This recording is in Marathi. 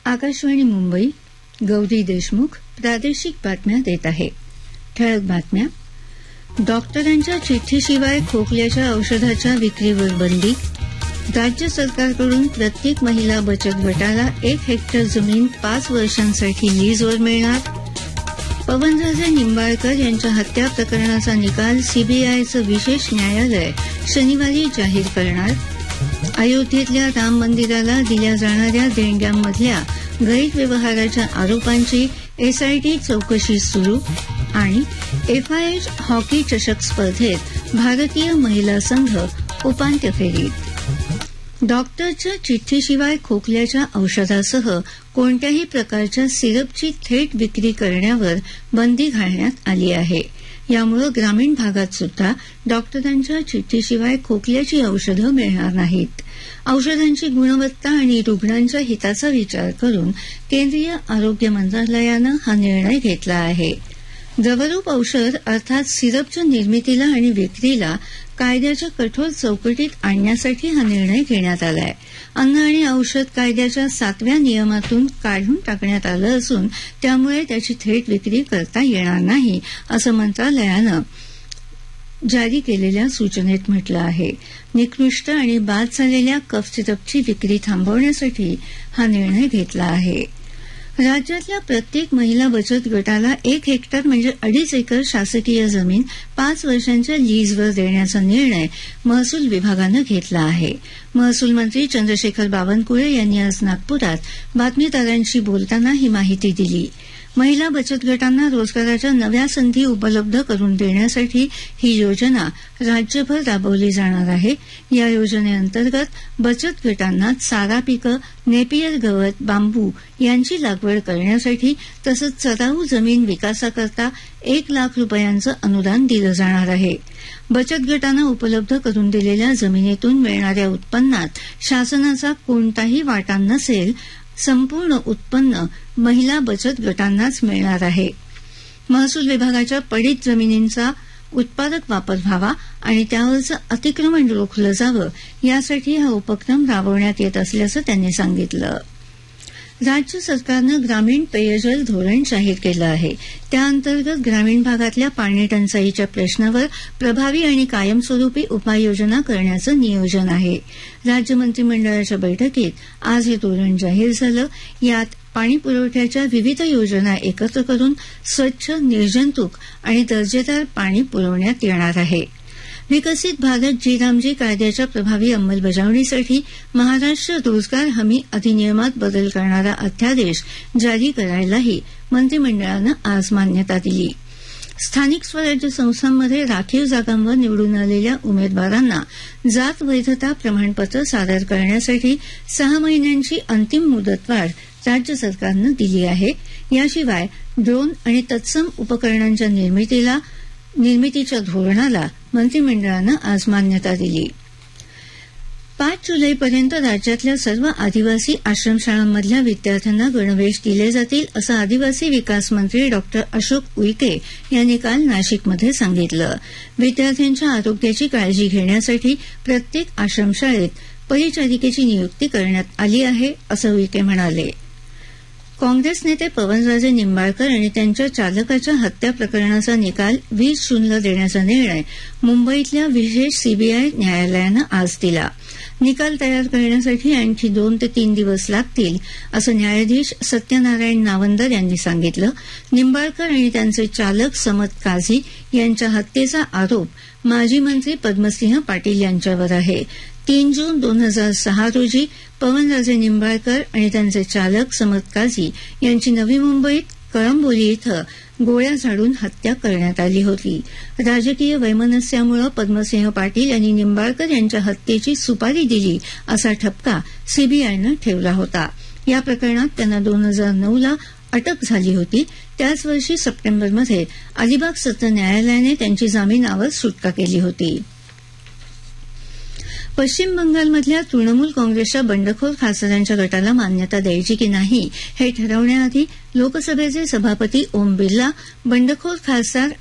आकाशवाणी मुंबई. गौरी देशमुख प्रादेशिक बातम्या देत आहे. ठळक बातम्या. डॉक्टरांच्या चिठ्ठीशिवाय खोकल्याच्या औषधाच्या विक्रीवर बंदी. राज्य सरकारकडून प्रत्येक महिला बचत गटाला 1 हेक्टर जमीन 5 वर्षांसाठी लीजवर मिळणार. पवनराजे निंबाळकर यांच्या हत्या प्रकरणाचा निकाल सीबीआयचं विशेष न्यायालय शनिवारी जाहीर करणार. अयोध्येतल्या राम मंदिराला दिल्या जाणाऱ्या देणग्यांमधल्या गैरव्यवहाराच्या आरोपांची एसआयटी चौकशी सुरू. आणि FIH हॉकी चषक स्पर्धेत भारतीय महिला संघ उपांत्य फेरीत. डॉक्टरच्या चिठ्ठीशिवाय खोकल्याच्या औषधासह कोणत्याही प्रकारच्या सिरपची थेट विक्री करण्यावर बंदी घालण्यात आली आहे. यामुळे ग्रामीण भागात सुद्धा डॉक्टरांच्या चिठ्ठीशिवाय खोकल्याची औषधं मिळणार नाहीत. औषधांची गुणवत्ता आणि रुग्णांच्या हिताचा विचार करून केंद्रीय आरोग्य मंत्रालयानं हा निर्णय घेतला आहे. द्रवरूप औषध अर्थात सिरपच्या निर्मितीला आणि विक्रीला कायद्याच्या कठोर चौकटीत आणण्यासाठी हा निर्णय घेण्यात आला आहे. अन्न आणि औषध कायद्याच्या 7व्या नियमातून काढून टाकण्यात आलं असून त्यामुळे त्याची थेट विक्री करता येणार नाही असं मंत्रालयानं जारी केलेल्या सूचनेत म्हटलं आहे. निकृष्ट आणि बाद झालेल्या कफ सिरपची विक्री थांबवण्यासाठी हा निर्णय घेतला आहे. राज्यातल्या प्रत्येक महिला बचत गटाला 1 हेक्टर म्हणजे 2.5 एकर शासकीय जमीन 5 वर्षांच्या लीजवर देण्याचा निर्णय महसूल विभागानं घेतला आहे. महसूल मंत्री चंद्रशेखर बावनकुळे यांनी आज नागपुरात बातमीदारांशी बोलताना ही माहिती दिली. महिला बचत गटांना रोजगाराच्या नव्या संधी उपलब्ध करून देण्यासाठी ही योजना राज्यभर राबवली जाणार आहे. या योजनेअंतर्गत बचत गटांना चारा पिकं, नेपियर गवत, बांबू यांची लागवड करण्यासाठी तसंच चराऊ जमीन विकासाकरता 1 लाख रुपयांचं अनुदान दिलं जाणार आहे. बचत गटांना उपलब्ध करून दिलेल्या जमिनीतून मिळणाऱ्या उत्पन्नात शासनाचा कोणताही वाटा नसेल. संपूर्ण उत्पन्न महिला बचत गटांनाच मिळणार आहे. महसूल विभागाच्या पडीत जमिनींचा उत्पादक वापर व्हावा आणि त्यावरचं अतिक्रमण रोखलं जावं यासाठी हा उपक्रम राबवण्यात येत असल्याचं त्यांनी सांगितलं. राज्य सरकारनं ग्रामीण पेयजल धोरण जाहीर केलं आहे. त्याअंतर्गत ग्रामीण भागातल्या पाणी टंचाईच्या प्रश्नावर प्रभावी आणि कायमस्वरूपी उपाययोजना करण्याचं नियोजन आहे. राज्य मंत्रिमंडळाच्या बैठकीत आज हे धोरण जाहीर झालं. यात पाणी पुरवठ्याच्या विविध योजना एकत्र करून स्वच्छ, निर्जंतुक आणि दर्जेदार पाणी पुरवण्यात येणार आहे. विकसित भारत जी रामजी कायद्याच्या प्रभावी अंमलबजावणीसाठी महाराष्ट्र रोजगार हमी अधिनियमात बदल करणारा अध्यादेश जारी करायलाही मंत्रिमंडळानं आज मान्यता दिली. स्थानिक स्वराज्य संस्थांमध्ये राखीव जागांवर निवडून आलेल्या उमेदवारांना जात वैधता प्रमाणपत्र सादर करण्यासाठी 6 महिन्यांची अंतिम मुदतवाढ राज्य सरकारनं दिली आहे. याशिवाय ड्रोन आणि तत्सम उपकरणांच्या निर्मितीच्या धोरणाला मंत्रिमंडळानं आज मान्यता दिली. 5 जुलैपर्यंत राज्यातल्या सर्व आदिवासी आश्रमशाळांमधल्या विद्यार्थ्यांना गणवेश दिले जातील असं आदिवासी विकास मंत्री डॉ. अशोक उईके यांनी काल नाशिकमध्ये सांगितलं. विद्यार्थ्यांच्या आरोग्याची काळजी घेण्यासाठी प्रत्येक आश्रमशाळेत परिचारिकेची नियुक्ती करण्यात आली आहे असं उईके म्हणाले. काँग्रेस नेते पवनराजे निंबाळकर आणि त्यांच्या चालकाच्या हत्या प्रकरणाचा निकाल 20 जूनला देण्याचा निर्णय मुंबईतल्या विशेष सीबीआय न्यायालयानं आज दिला. निकाल तयार करण्यासाठी आणखी 2 ते 3 दिवस लागतील असं न्यायाधीश सत्यनारायण नावंदर यांनी सांगितलं. निंबाळकर आणि त्यांचे चालक समत काझी यांच्या हत्येचा आरोप माजी मंत्री पद्मसिंह पाटील यांच्यावर आहे. 3 जून 2006 रोजी पवनराजे निंबाळकर आणि त्यांचे चालक समत काझी यांची नवी मुंबईत कळंबोली इथं गोळ्या झाडून हत्या करण्यात आली होती. राजकीय वैमनस्यामुळे पद्मसिंह पाटील यांनी निंबाळकर यांच्या हत्येची सुपारी दिली असा ठपका सीबीआयनं ठेवला होता. या प्रकरणात त्यांना 2009ला अटक झाली होती. त्याच वर्षी सप्टेंबरमध्ये अलिबाग सत्र न्यायालयाने त्यांची जामिनावर सुटका केली होती. पश्चिम बंगालमधल्या तृणमूल काँग्रेसच्या बंडखोर खासदारांच्या गटाला मान्यता द्यायची की नाही हे ठरवण्याआधी लोकसभेचे सभापती ओम बिर्ला, बंडखोर खासदार